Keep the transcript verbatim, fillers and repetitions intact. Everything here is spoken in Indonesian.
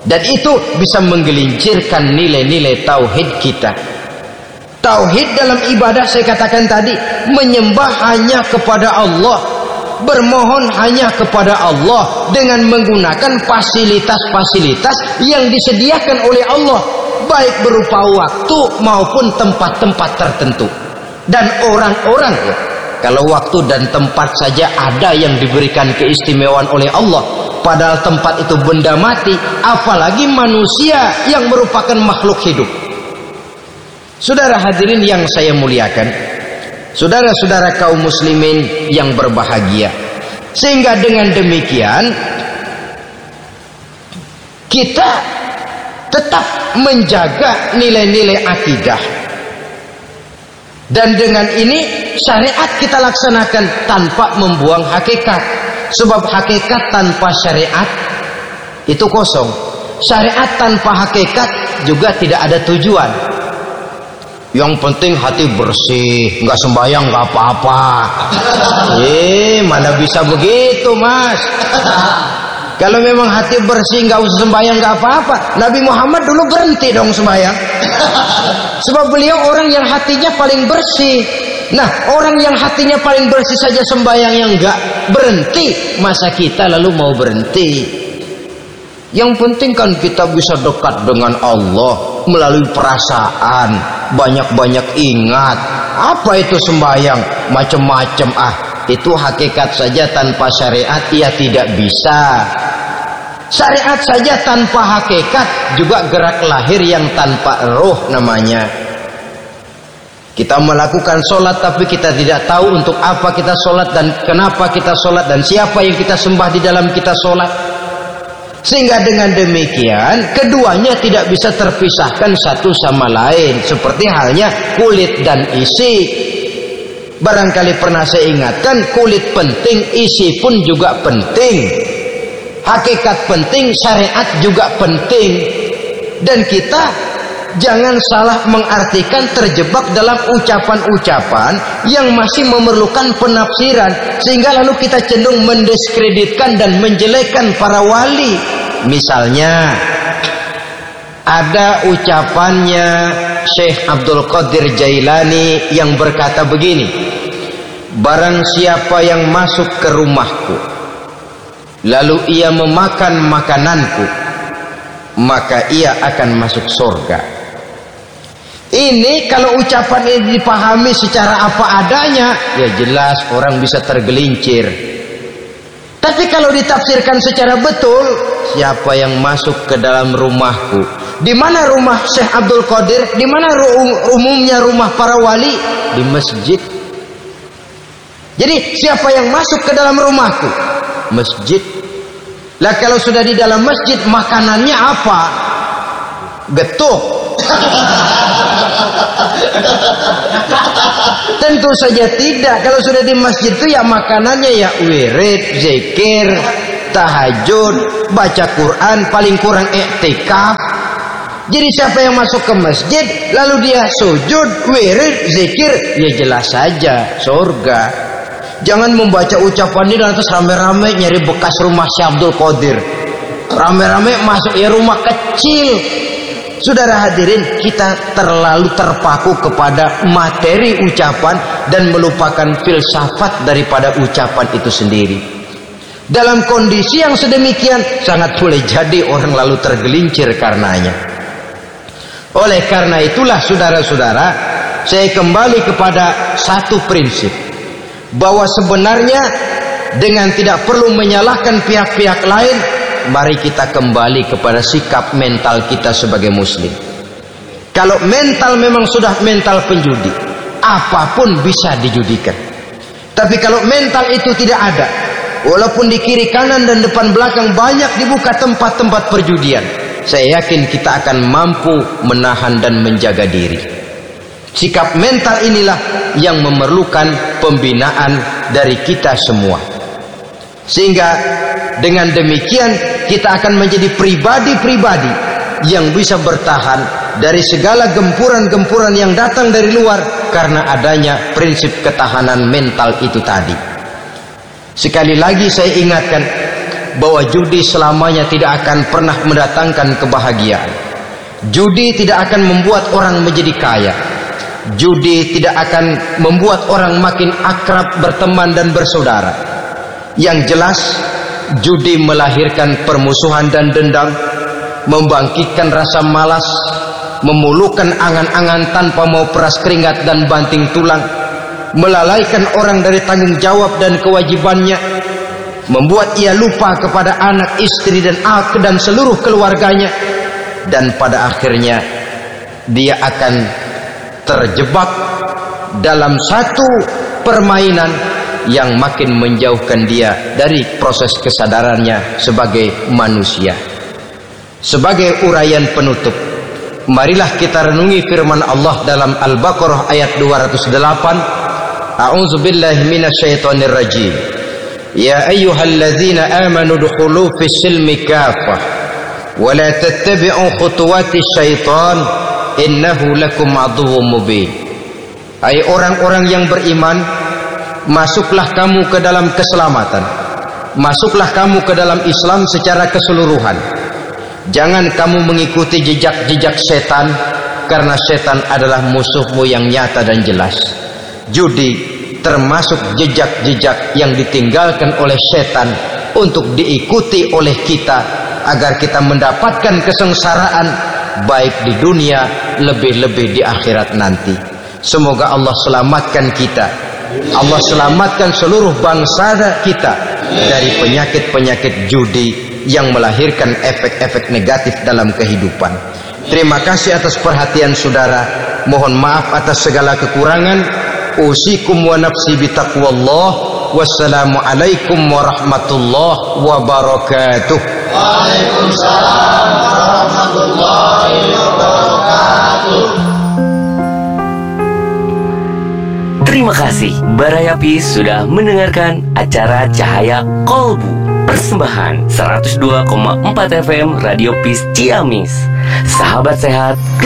Dan itu bisa menggelincirkan nilai-nilai tauhid kita. Tauhid dalam ibadah saya katakan tadi, menyembah hanya kepada Allah, bermohon hanya kepada Allah dengan menggunakan fasilitas-fasilitas yang disediakan oleh Allah, baik berupa waktu maupun tempat-tempat tertentu. Dan orang-orang, ya, kalau waktu dan tempat saja ada yang diberikan keistimewaan oleh Allah, padahal tempat itu benda mati, apalagi manusia yang merupakan makhluk hidup. Saudara hadirin yang saya muliakan, saudara-saudara kaum muslimin yang berbahagia, sehingga dengan demikian kita tetap menjaga nilai-nilai akidah. Dan dengan ini syariat kita laksanakan tanpa membuang hakikat. Sebab hakikat tanpa syariat itu kosong. Syariat tanpa hakikat juga tidak ada tujuan. Yang penting hati bersih, nggak sembahyang nggak apa-apa. Eh, mana bisa begitu, Mas? Kalau memang hati bersih nggak usah sembahyang nggak apa-apa. Nabi Muhammad dulu berhenti dong sembahyang. Sebab beliau orang yang hatinya paling bersih. Nah, orang yang hatinya paling bersih saja sembahyang yang enggak berhenti, masa kita lalu mau berhenti? Yang penting kan kita bisa dekat dengan Allah melalui perasaan, banyak-banyak ingat. Apa itu sembahyang? Macam-macam. Ah, itu hakikat saja tanpa syariat ia tidak bisa. Syariat saja tanpa hakikat juga gerak lahir yang tanpa roh namanya. Kita melakukan sholat tapi kita tidak tahu untuk apa kita sholat dan kenapa kita sholat dan siapa yang kita sembah di dalam kita sholat. Sehingga dengan demikian keduanya tidak bisa terpisahkan satu sama lain, seperti halnya kulit dan isi. Barangkali pernah saya ingatkan, kulit penting, isi pun juga penting. Hakikat penting, syariat juga penting. Dan kita jangan salah mengartikan terjebak dalam ucapan-ucapan yang masih memerlukan penafsiran, sehingga lalu kita cenderung mendiskreditkan dan menjelekkan para wali. Misalnya ada ucapannya Syekh Abdul Qadir Jailani yang berkata begini, barang siapa yang masuk ke rumahku lalu ia memakan makananku, maka ia akan masuk surga. Ini kalau ucapan ini dipahami secara apa adanya, ya jelas orang bisa tergelincir. Tapi kalau ditafsirkan secara betul, siapa yang masuk ke dalam rumahku? Di mana rumah Syekh Abdul Qadir? Di mana umumnya rumah para wali? Di masjid. Jadi siapa yang masuk ke dalam rumahku? Masjid. Lah kalau sudah di dalam masjid, makanannya apa? Getuk. Tentu saja tidak. Kalau sudah di masjid itu ya makanannya ya wirid, zikir, tahajud, baca Quran, paling kurang iktikaf. Jadi siapa yang masuk ke masjid lalu dia sujud, wirid, zikir, ya jelas saja surga. Jangan membaca ucapan ini lantas rame-rame nyari bekas rumah Syekh Abdul Qadir. Rame-rame masuk ya rumah kecil. Saudara hadirin, kita terlalu terpaku kepada materi ucapan dan melupakan filsafat daripada ucapan itu sendiri. Dalam kondisi yang sedemikian, sangat boleh jadi orang lalu tergelincir karenanya. Oleh karena itulah saudara-saudara, saya kembali kepada satu prinsip, bahwa sebenarnya dengan tidak perlu menyalahkan pihak-pihak lain, mari kita kembali kepada sikap mental kita sebagai muslim. Kalau mental memang sudah mental penjudi, apapun bisa dijudikan. Tapi kalau mental itu tidak ada, walaupun di kiri kanan dan depan belakang banyak dibuka tempat-tempat perjudian, saya yakin kita akan mampu menahan dan menjaga diri. Sikap mental inilah yang memerlukan pembinaan dari kita semua. Sehingga dengan demikian kita akan menjadi pribadi-pribadi yang bisa bertahan dari segala gempuran-gempuran yang datang dari luar karena adanya prinsip ketahanan mental itu tadi. Sekali lagi saya ingatkan, bahwa judi selamanya tidak akan pernah mendatangkan kebahagiaan. Judi tidak akan membuat orang menjadi kaya. Judi tidak akan membuat orang makin akrab, berteman dan bersaudara. Yang jelas, judi melahirkan permusuhan dan dendam, membangkitkan rasa malas, memulukan angan-angan tanpa mau peras keringat dan banting tulang, melalaikan orang dari tanggung jawab dan kewajibannya, membuat ia lupa kepada anak, istri dan ak dan seluruh keluarganya, dan pada akhirnya dia akan terjebak dalam satu permainan yang makin menjauhkan dia dari proses kesadarannya sebagai manusia. Sebagai uraian penutup, marilah kita renungi firman Allah dalam Al-Baqarah ayat dua ratus delapan. A'udzu billahi minasyaitonir rajim. Ya ayyuhalladzina amanu dukhulu fis silmi kafah wa la tattabi'u khutuwatis syaitan innahu lakum aduwwum mubin. Hai orang-orang yang beriman, masuklah kamu ke dalam keselamatan. Masuklah kamu ke dalam Islam secara keseluruhan. Jangan kamu mengikuti jejak-jejak setan, karena setan adalah musuhmu yang nyata dan jelas. Judi termasuk jejak-jejak yang ditinggalkan oleh setan untuk diikuti oleh kita, agar kita mendapatkan kesengsaraan baik di dunia, lebih-lebih di akhirat nanti. Semoga Allah selamatkan kita, Allah selamatkan seluruh bangsa kita dari penyakit-penyakit judi yang melahirkan efek-efek negatif dalam kehidupan. Terima kasih atas perhatian saudara. Mohon maaf atas segala kekurangan. Usikum wa nafsi bitaqwallah. Wassalamualaikum warahmatullahi wabarakatuh. Waalaikumsalam warahmatullahi wabarakatuh. Terima kasih Barayapis sudah mendengarkan acara Cahaya Kolbu, persembahan seratus dua koma empat F M Radio Peace Ciamis. Sahabat sehat.